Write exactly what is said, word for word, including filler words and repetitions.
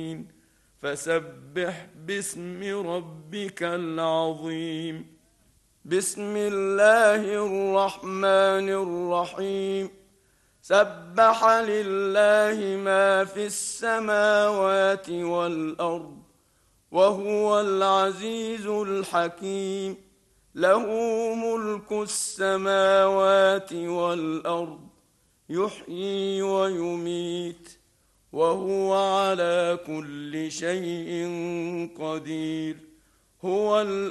فسبح باسم ربك العظيم. بسم الله الرحمن الرحيم. سبح لله ما في السماوات والأرض وهو العزيز الحكيم. له ملك السماوات والأرض يحيي ويميت وهو على كل شيء قدير. هو